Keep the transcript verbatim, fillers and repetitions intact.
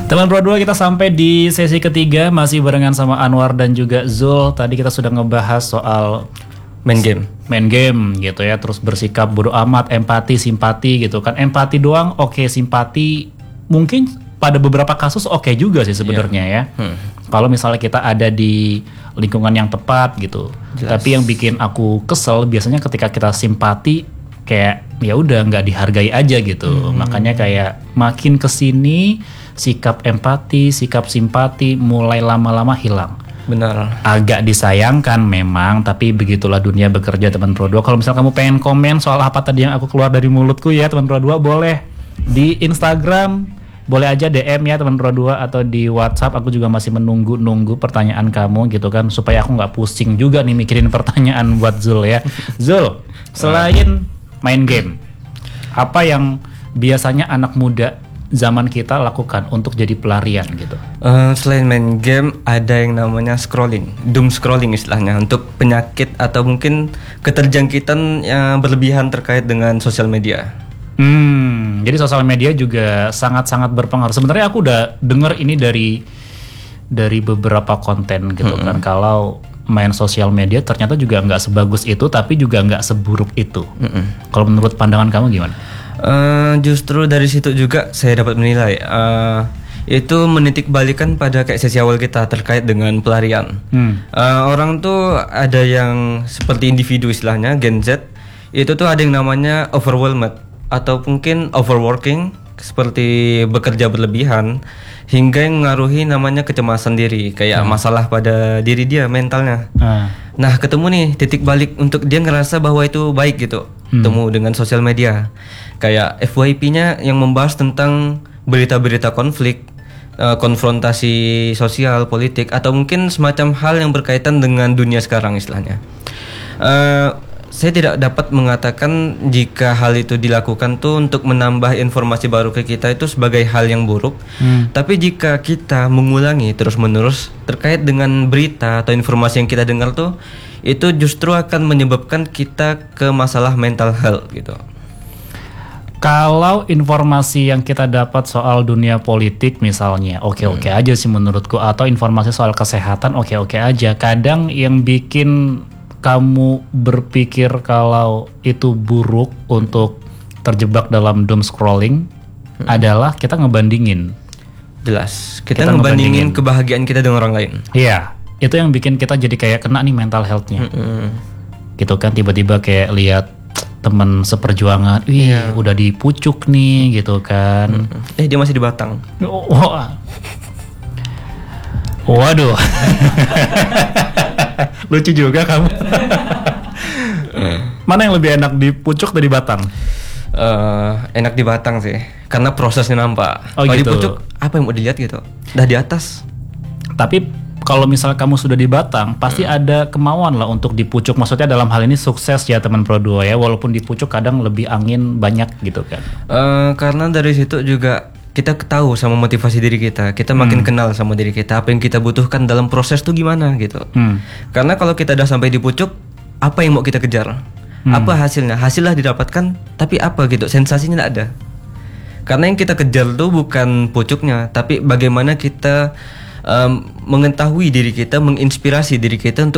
Teman Pro dua, kita sampai di sesi ketiga, masih barengan sama Anwar dan juga Zul. Tadi kita sudah ngebahas soal main game, main game gitu ya, terus bersikap bodo amat, empati, simpati gitu kan. Empati doang oke, okay, simpati mungkin pada beberapa kasus oke okay juga sih sebenarnya yeah. ya. Hmm. Kalau misalnya kita ada di lingkungan yang tepat gitu. Jelas. Tapi yang bikin aku kesel biasanya ketika kita simpati kayak ya udah nggak dihargai aja gitu. Hmm. Makanya kayak makin kesini sikap empati, sikap simpati mulai lama-lama hilang. Benar. Agak disayangkan memang, tapi begitulah dunia bekerja teman Pro dua. Kalau misalnya kamu pengen komen soal apa tadi yang aku keluar dari mulutku ya teman Pro dua, boleh di Instagram, boleh aja D M ya teman Pro dua, atau di WhatsApp. Aku juga masih menunggu-nunggu pertanyaan kamu gitu kan, supaya aku nggak pusing juga nih mikirin pertanyaan buat Zul ya. Zul, selain main game, apa yang biasanya anak muda zaman kita lakukan untuk jadi pelarian gitu? Uh, selain main game, ada yang namanya scrolling, doom scrolling istilahnya, untuk penyakit atau mungkin keterjangkitan yang berlebihan terkait dengan sosial media. Hmm, jadi sosial media juga sangat-sangat berpengaruh. Sebenarnya aku udah denger ini dari dari beberapa konten gitu mm-hmm. kan, kalau main sosial media ternyata juga nggak sebagus itu, tapi juga nggak seburuk itu. Mm-hmm. Kalau menurut pandangan kamu gimana? Uh, justru dari situ juga saya dapat menilai uh, itu menitik balikan pada kayak sesi awal kita terkait dengan pelarian. Hmm. Uh, orang tuh ada yang seperti individu istilahnya Gen Z, itu tuh ada yang namanya overwhelmed atau mungkin overworking, seperti bekerja berlebihan hingga yang mengaruhi namanya kecemasan diri, kayak hmm. masalah pada diri dia, mentalnya. Hmm. Nah, ketemu nih titik balik untuk dia ngerasa bahwa itu baik gitu. Hmm. Temu dengan sosial media. Kayak F Y P-nya yang membahas tentang berita-berita konflik, uh, konfrontasi sosial, politik, atau mungkin semacam hal yang berkaitan dengan dunia sekarang istilahnya. Uh, saya tidak dapat mengatakan jika hal itu dilakukan tuh untuk menambah informasi baru ke kita itu sebagai hal yang buruk. Hmm. Tapi jika kita mengulangi terus-menerus terkait dengan berita atau informasi yang kita dengar tuh, itu justru akan menyebabkan kita ke masalah mental health gitu. Kalau informasi yang kita dapat soal dunia politik misalnya, oke-oke hmm. aja sih menurutku. Atau informasi soal kesehatan, oke-oke aja. Kadang yang bikin kamu berpikir kalau itu buruk untuk terjebak dalam doom scrolling hmm. adalah kita ngebandingin. Jelas, kita, kita ngebandingin, ngebandingin kebahagiaan kita dengan orang lain. Iya, itu yang bikin kita jadi kayak kena nih mental health-nya. Hmm. Gitu kan, tiba-tiba kayak lihat teman seperjuangan, wih yeah. udah dipucuk nih gitu kan. Hmm. Eh dia masih di Batang. Oh, oh. Waduh. Lucu juga kamu. Mana yang lebih enak, di pucuk atau di Batang? Uh, enak di Batang sih, karena prosesnya nampak. Oh, kalau gitu. Di pucuk apa yang mau dilihat gitu? Udah di atas. Tapi kalau misalnya kamu sudah di Batang, pasti hmm. ada kemauan lah untuk di pucuk. Maksudnya dalam hal ini sukses ya teman Pro dua ya, walaupun di pucuk kadang lebih angin banyak gitu kan. Uh, karena dari situ juga kita tahu sama motivasi diri kita, kita makin hmm. kenal sama diri kita, apa yang kita butuhkan dalam proses tuh gimana gitu. Hmm. Karena kalau kita udah sampai di pucuk, apa yang mau kita kejar? Hmm. Apa hasilnya? Hasilnya didapatkan, tapi apa gitu? Sensasinya nggak ada. Karena yang kita kejar tuh bukan pucuknya, tapi bagaimana kita um, mengetahui diri kita, menginspirasi diri kita untuk